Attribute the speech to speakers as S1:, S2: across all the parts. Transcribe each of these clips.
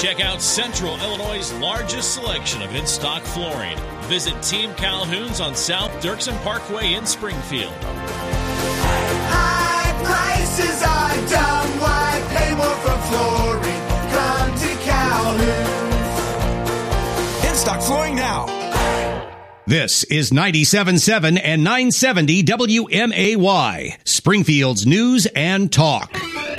S1: Check out Central Illinois' largest selection of in-stock flooring. Visit Team Calhoun's on South Dirksen Parkway in Springfield.
S2: High prices are dumb. Why pay more for flooring? Come to Calhoun's.
S3: In-stock flooring now.
S4: This is 97.7 and 970 WMAY, Springfield's News and Talk.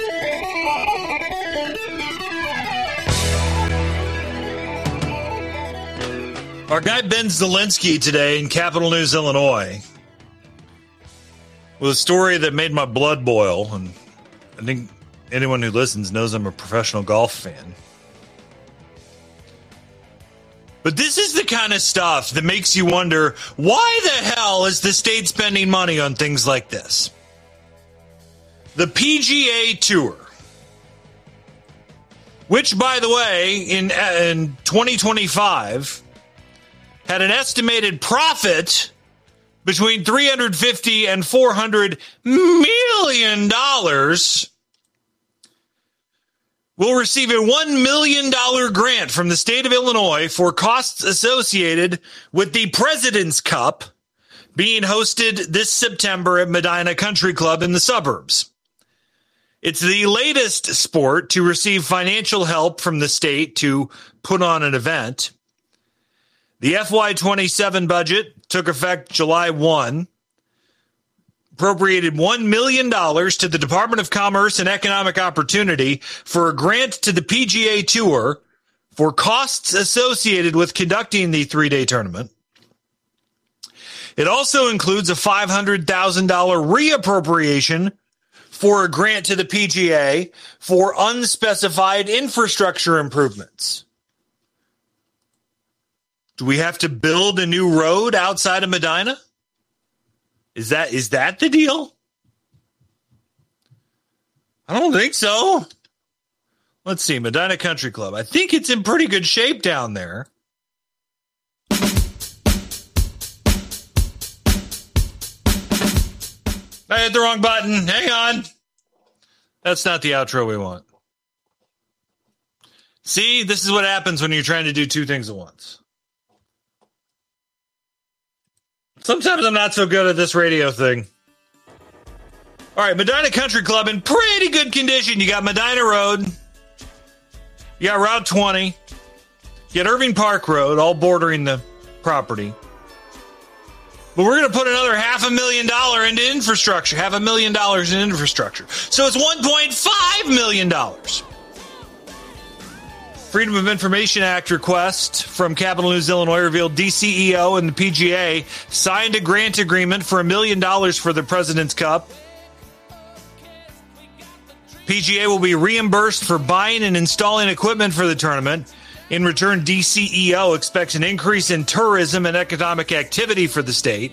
S5: Our guy Ben Zielinski today in Capital News, Illinois, with a story that made my blood boil. And I think anyone who listens knows I'm a professional golf fan. But this is the kind of stuff that makes you wonder, why the hell is the state spending money on things like this? The PGA Tour, which, by the way, in 2025, had an estimated profit between $350 and $400 million, will receive a $1 million grant from the state of Illinois for costs associated with the President's Cup being hosted this September at Medina Country Club in the suburbs. It's the latest sport to receive financial help from the state to put on an event. The FY27 budget took effect July 1. Appropriated $1 million to the Department of Commerce and Economic Opportunity for a grant to the PGA Tour for costs associated with conducting the three-day tournament. It also includes a $500,000 reappropriation for a grant to the PGA for unspecified infrastructure improvements. Do we have to build a new road outside of Medina? Is that the deal? I don't think so. Let's see, Medina Country Club. I think it's in pretty good shape down there. I hit the wrong button. Hang on. That's not the outro we want. See, this is what happens when you're trying to do two things at once. Sometimes I'm not so good at this radio thing. All right, Medina Country Club in pretty good condition. You got Medina Road. You got Route 20. You got Irving Park Road, all bordering the property. But we're going to put another $500,000 into infrastructure. $500,000 in infrastructure. So it's $1.5 million. Freedom of Information Act request from Capital News Illinois revealed DCEO and the PGA signed a grant agreement for $1 million for the President's Cup. PGA will be reimbursed for buying and installing equipment for the tournament. In return, DCEO expects an increase in tourism and economic activity for the state.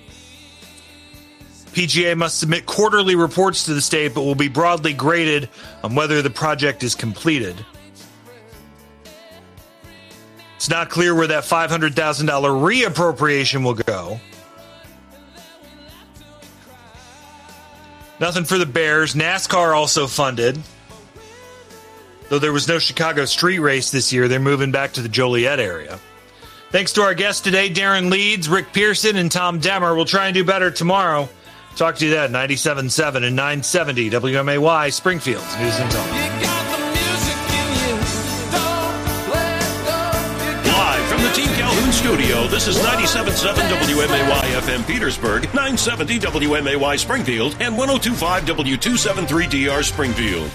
S5: PGA must submit quarterly reports to the state, but will be broadly graded on whether the project is completed. It's not clear where that $500,000 reappropriation will go. Nothing for the Bears. NASCAR also funded. Though there was no Chicago street race this year, they're moving back to the Joliet area. Thanks to our guests today, Darren Leeds, Rick Pearson, and Tom Demmer. We'll try and do better tomorrow. Talk to you then, 97.7 and 970 WMAY, Springfield's News and Talk.
S6: Team Calhoun Studio, this is 97.7 WMAY FM Petersburg, 970 WMAY Springfield, and 102.5 W273DR Springfield.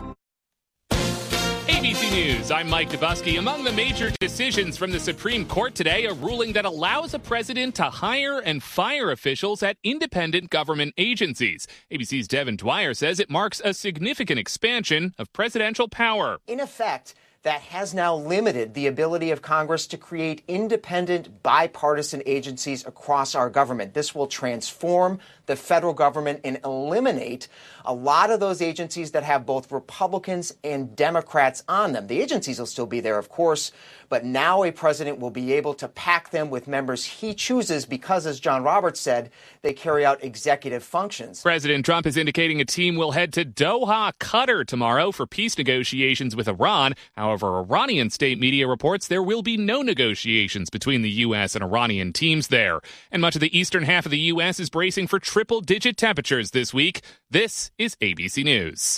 S7: ABC News, I'm Mike Dubusky. Among the major decisions from the Supreme Court today, a ruling that allows a president to hire and fire officials at independent government agencies. ABC's Devin Dwyer says it marks a significant expansion of presidential power.
S8: In effect, that has now limited the ability of Congress to create independent, bipartisan agencies across our government. This will transform the federal government and eliminate a lot of those agencies that have both Republicans and Democrats on them. The agencies will still be there, of course, but now a president will be able to pack them with members he chooses because, as John Roberts said, they carry out executive functions.
S7: President Trump is indicating a team will head to Doha, Qatar tomorrow for peace negotiations with Iran. However, However, Iranian state media reports there will be no negotiations between the U.S. and Iranian teams there. And much of the eastern half of the U.S. is bracing for triple-digit temperatures this week. This is ABC News.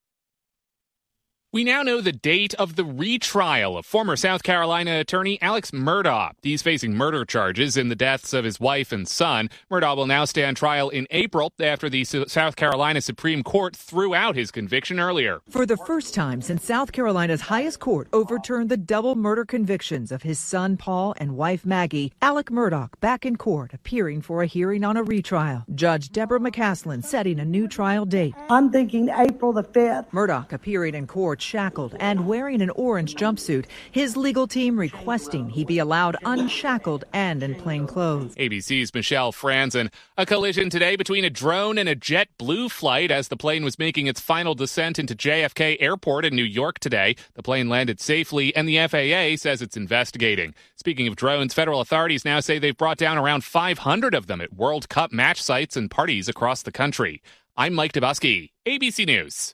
S7: We now know the date of the retrial of former South Carolina attorney Alex Murdaugh. He's facing murder charges in the deaths of his wife and son. Murdaugh will now stand trial in April after the South Carolina Supreme Court threw out his conviction earlier.
S3: For the first time since South Carolina's highest court overturned the double murder convictions of his son Paul and wife Maggie, Alex Murdaugh back in court appearing for a hearing on a retrial. Judge Deborah McCaslin setting a new trial date.
S9: I'm thinking April the 5th.
S3: Murdaugh appearing in court shackled and wearing an orange jumpsuit. His legal team requesting he be allowed unshackled and in plain clothes.
S7: ABC's Michelle Franzen. A collision today between a drone and a JetBlue flight as the plane was making its final descent into JFK Airport in New York today. The plane landed safely, and the FAA says it's investigating. Speaking of drones, federal authorities now say they've brought down around 500 of them at World Cup match sites and parties across the country. I'm Mike Dubusky, ABC News.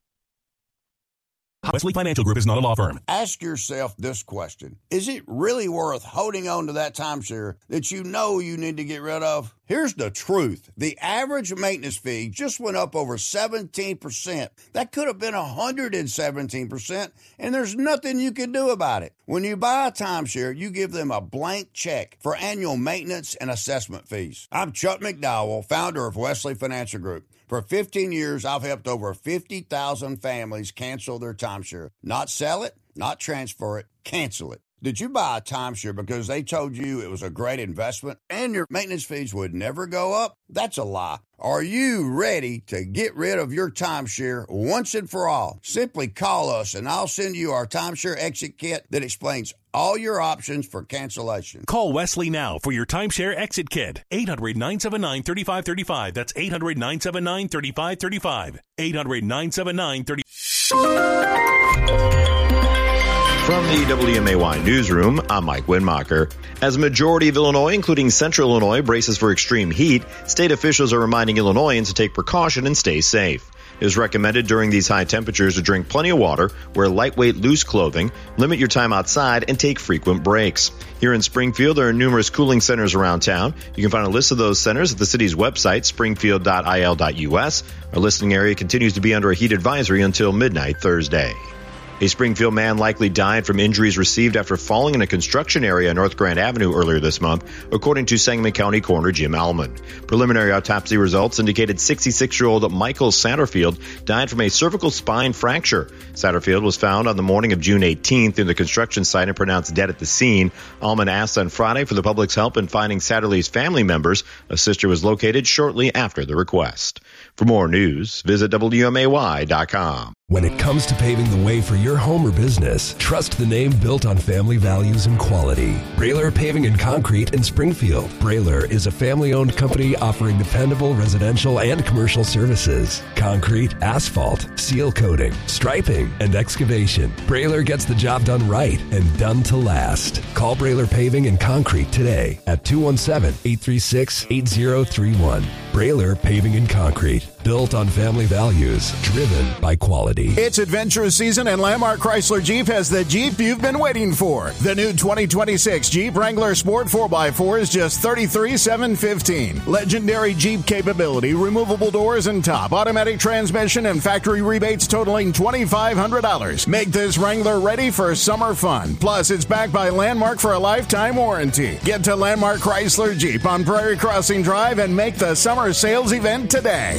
S10: Wesley Financial Group is not a law firm.
S11: Ask yourself this question. Is it really worth holding on to that timeshare that you know you need to get rid of? Here's the truth. The average maintenance fee just went up over 17%. That could have been 117%, and there's nothing you can do about it. When you buy a timeshare, you give them a blank check for annual maintenance and assessment fees. I'm Chuck McDowell, founder of Wesley Financial Group. For 15 years, I've helped over 50,000 families cancel their timeshare. Not sell it, not transfer it, cancel it. Did you buy a timeshare because they told you it was a great investment and your maintenance fees would never go up? That's a lie. Are you ready to get rid of your timeshare once and for all? Simply call us and I'll send you our timeshare exit kit that explains all your options for cancellation.
S10: Call Wesley now for your timeshare exit kit. 800-979-3535. That's 800-979-3535. 800-979-3535.
S12: From the WMAY newsroom, I'm Mike Winmacher. As a majority of Illinois, including central Illinois, braces for extreme heat, state officials are reminding Illinoisans to take precaution and stay safe. It is recommended during these high temperatures to drink plenty of water, wear lightweight, loose clothing, limit your time outside, and take frequent breaks. Here in Springfield, there are numerous cooling centers around town. You can find a list of those centers at the city's website, springfield.il.us. Our listening area continues to be under a heat advisory until midnight Thursday. A Springfield man likely died from injuries received after falling in a construction area on North Grand Avenue earlier this month, according to Sangamon County Coroner Jim Allman. Preliminary autopsy results indicated 66-year-old Michael Satterfield died from a cervical spine fracture. Satterfield was found on the morning of June 18th in the construction site and pronounced dead at the scene. Allman asked on Friday for the public's help in finding Satterley's family members. A sister was located shortly after the request. For more news, visit WMAY.com.
S13: When it comes to paving the way for your home or business, trust the name built on family values and quality. Brailer Paving and Concrete in Springfield. Brailer is a family-owned company offering dependable residential and commercial services. Concrete, asphalt, seal coating, striping, and excavation. Brailer gets the job done right and done to last. Call Brailer Paving and Concrete today at 217-836-8031. Brailer Paving and Concrete. Built on family values, driven by quality.
S14: It's adventure season, and Landmark Chrysler Jeep has the Jeep you've been waiting for. The new 2026 Jeep Wrangler Sport 4x4 is just $33,715. Legendary Jeep capability, removable doors and top, automatic transmission, and factory rebates totaling $2,500. Make this Wrangler ready for summer fun. Plus, it's backed by Landmark for a lifetime warranty. Get to Landmark Chrysler Jeep on Prairie Crossing Drive and make the summer sales event today.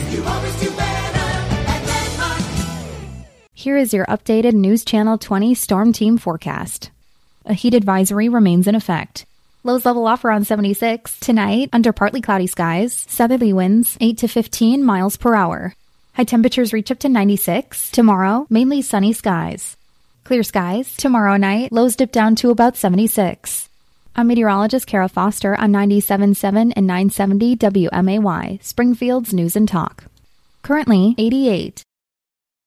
S15: Here is your updated News Channel 20 Storm Team forecast. A heat advisory remains in effect. Lows level off around 76. Tonight, under partly cloudy skies, southerly winds 8 to 15 miles per hour. High temperatures reach up to 96. Tomorrow, mainly sunny skies. Clear skies. Tomorrow night, lows dip down to about 76. I'm meteorologist Kara Foster on 97.7 and 970 WMAY, Springfield's News and Talk. Currently, 88.